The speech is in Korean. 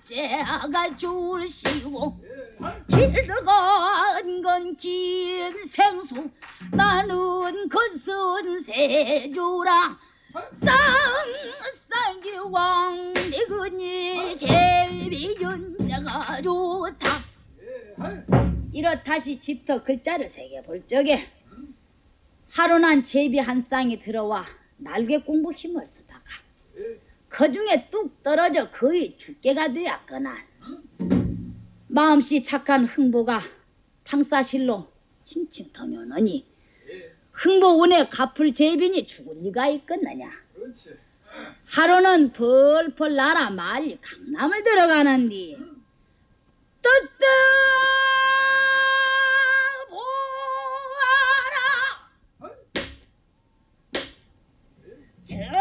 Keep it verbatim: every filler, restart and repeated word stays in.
째가 줄시고 길건 건 긴 생수 나는 것은 세조라 쌍쌍기 왕리근이 제비전자가 좋다. 이렇다시 집터 글자를 새겨볼 적에 하루난 제비 한 쌍이 들어와 날개 공부 힘을 쓰다가 그 중에 뚝 떨어져 거의 죽게가 되었거나 마음씨 착한 흥보가 탕사실로 칭칭 터녀느니 흥보 운에 갚을 제빈이 죽을 리가 있겠느냐. 하루는 펄펄 날아 말리 강남을 들어가는디 뜨뜨 보아라. 저